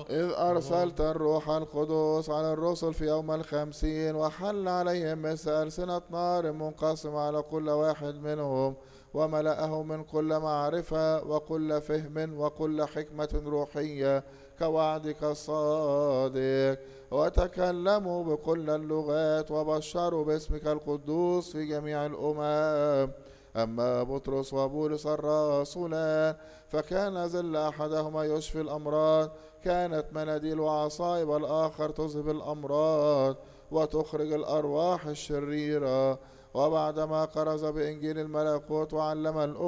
إذ أرسلت الروح القدس على الرسل في يوم 50 وحل عليهم مثل ألسنة نار منقسمة على كل واحد منهم، وملأه من كل معرفة وكل فهم وكل حكمة روحية كوعدك الصادق، وتكلموا بكل اللغات وبشروا باسمك القدوس في جميع الأمم. أما بطرس وبولس الرسولان فكان ظل أحدهما يشفي الأمراض، كانت مناديل وعصائب الآخر تذهب الأمراض وتخرج الأرواح الشريرة. وبعدما كرز بإنجيل الملكوت وعلم الأمم